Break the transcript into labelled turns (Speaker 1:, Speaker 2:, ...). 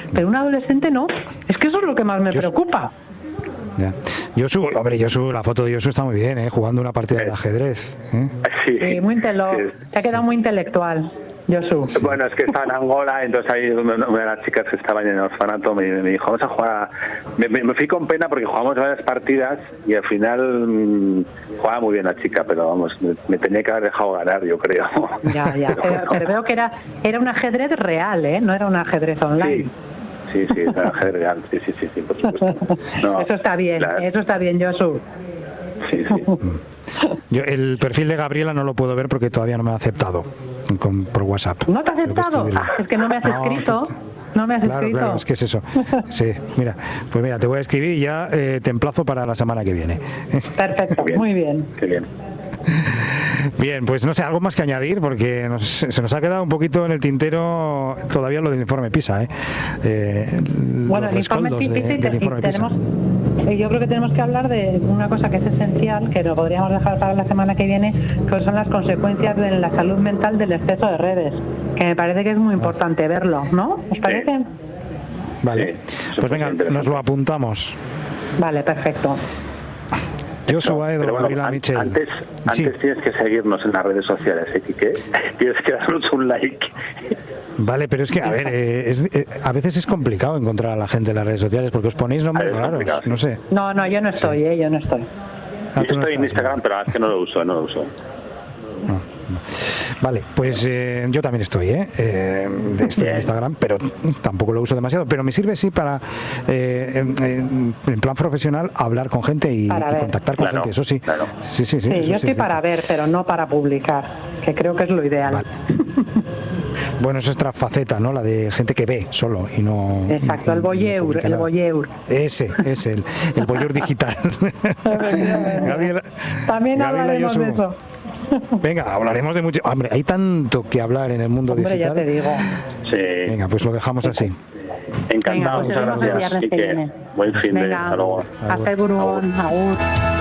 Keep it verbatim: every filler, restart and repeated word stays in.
Speaker 1: pero un adolescente no. Es que eso es lo que más me
Speaker 2: Yo,
Speaker 1: preocupa.
Speaker 2: Ya. Yosu, hombre, Yosu, la foto de Yosu está muy bien, ¿eh? Jugando una partida de ajedrez. ¿eh?
Speaker 3: Sí,
Speaker 1: Sí, muy intelo-
Speaker 3: sí,
Speaker 1: se ha quedado
Speaker 3: sí.
Speaker 1: muy intelectual, Yosu.
Speaker 3: Bueno, es que estaba en Angola, entonces ahí una una de las chicas que estaban en el orfanato me, me dijo, vamos a jugar. Me, me, me fui con pena porque jugamos varias partidas y al final mmm, jugaba muy bien la chica, pero vamos, me, me tenía que haber dejado ganar, yo creo.
Speaker 1: Ya, ya.
Speaker 3: Pero
Speaker 1: Pero,
Speaker 3: bueno.
Speaker 1: pero veo que era, era un ajedrez real, ¿eh? No era un ajedrez online.
Speaker 3: Sí. Sí, sí, era ajedrez real, sí, sí, sí, sí, por supuesto. No,
Speaker 1: Eso está bien,
Speaker 3: la-
Speaker 1: eso está bien, Yosu.
Speaker 3: Sí, sí.
Speaker 2: Yo el perfil de Gabriela no lo puedo ver porque todavía no me ha aceptado con, por WhatsApp.
Speaker 1: ¿No te has
Speaker 2: Tengo que
Speaker 1: aceptado?
Speaker 2: escribirle.
Speaker 1: Ah, es que no me has
Speaker 2: No,
Speaker 1: escrito.
Speaker 2: que-
Speaker 1: No me has
Speaker 2: Claro,
Speaker 1: escrito.
Speaker 2: claro, es que es eso. Sí, mira, pues mira, te voy a escribir y ya eh, te emplazo para la semana que viene.
Speaker 1: Perfecto,
Speaker 3: Bien.
Speaker 1: muy bien.
Speaker 3: Qué bien.
Speaker 2: Bien, pues no sé, algo más que añadir porque nos- se nos ha quedado un poquito en el tintero todavía lo del informe PISA, ¿eh? Eh,
Speaker 1: Bueno,
Speaker 2: los
Speaker 1: el informe
Speaker 2: rescoldos de-
Speaker 1: PISA y
Speaker 2: del
Speaker 1: te-
Speaker 2: informe
Speaker 1: y
Speaker 2: PISA.
Speaker 1: tenemos, eh, yo creo que tenemos que hablar de una cosa que es esencial, que lo podríamos dejar para la semana que viene, que son las consecuencias de la salud mental del exceso de redes, que me parece que es muy importante verlo, ¿no? ¿Os parece?
Speaker 2: Vale,
Speaker 3: Sí,
Speaker 2: pues venga,
Speaker 3: interesante.
Speaker 2: nos lo apuntamos.
Speaker 1: Vale, perfecto.
Speaker 2: Joshua Edo,
Speaker 3: Pero bueno,
Speaker 2: Gabriela
Speaker 3: an-
Speaker 2: Michel.
Speaker 3: antes,
Speaker 2: Sí.
Speaker 3: antes tienes que seguirnos en las redes sociales, ¿eh, Quique? Tienes que darnos un like.
Speaker 2: Vale, pero es que, a ver, eh, es- eh, a veces es complicado encontrar a la gente en las redes sociales porque os ponéis nombres
Speaker 3: A ver, es
Speaker 2: raros,
Speaker 3: complicado, sí.
Speaker 2: no sé.
Speaker 1: No, no, yo no estoy, ¿eh? Yo no estoy.
Speaker 2: Ah,
Speaker 3: Yo
Speaker 2: tú no
Speaker 3: estoy en
Speaker 2: estás,
Speaker 3: Instagram, pero es que no lo uso, no lo uso.
Speaker 2: Vale, pues eh, yo también estoy, ¿eh? Eh, estoy en
Speaker 3: Bien.
Speaker 2: Instagram, pero tampoco lo uso demasiado. Pero me sirve, sí, para, eh, en, en- en plan profesional, hablar con gente y,
Speaker 1: Para
Speaker 2: y
Speaker 1: ver.
Speaker 2: contactar con
Speaker 3: Claro,
Speaker 2: gente, eso sí.
Speaker 3: claro.
Speaker 2: Sí, sí, sí.
Speaker 1: Sí,
Speaker 2: eso
Speaker 1: yo
Speaker 2: sí,
Speaker 1: estoy
Speaker 2: es
Speaker 1: para
Speaker 2: cierto.
Speaker 1: ver, pero no para publicar, que creo que es lo ideal.
Speaker 2: Vale. Bueno, es otra faceta, ¿no? La de gente que ve solo y no.
Speaker 1: Exacto, el
Speaker 2: y no
Speaker 1: voyeur,
Speaker 2: publica
Speaker 1: el
Speaker 2: nada.
Speaker 1: voyeur.
Speaker 2: Ese, es el, el voyeur digital. Gabriela,
Speaker 1: También
Speaker 2: Gabriela
Speaker 1: hablaremos
Speaker 2: Yosu.
Speaker 1: de eso.
Speaker 2: Venga, hablaremos de mucho. Hombre, hay tanto que hablar en el mundo
Speaker 1: Hombre, ya
Speaker 2: digital.
Speaker 1: te digo.
Speaker 3: Sí.
Speaker 2: Venga, pues lo dejamos así.
Speaker 3: Encantado,
Speaker 1: Venga, pues
Speaker 3: muchas
Speaker 1: nos vemos el
Speaker 3: gracias.
Speaker 1: viernes que
Speaker 3: Quique.
Speaker 1: viene.
Speaker 3: Buen fin de.
Speaker 1: Venga,
Speaker 3: Hasta luego.
Speaker 1: hasta el burón, agur.